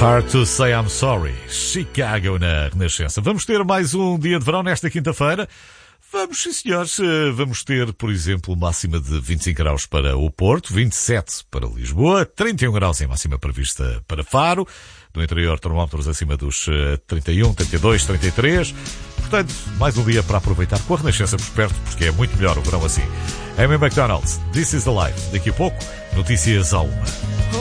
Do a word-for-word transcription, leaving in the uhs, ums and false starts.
Hard to Say I'm Sorry, Chicago na Renascença. Vamos ter mais um dia de verão nesta quinta-feira. Vamos, sim senhores, vamos ter, por exemplo, máxima de vinte e cinco graus para o Porto, vinte e sete para Lisboa, trinta e um graus em máxima prevista para Faro, no interior termómetros acima dos trinta e um, trinta e dois, trinta e três. Portanto, mais um dia para aproveitar com a Renascença por perto, porque é muito melhor o verão assim. Amy McDonald, This is the Life. Daqui a pouco, notícias à uma.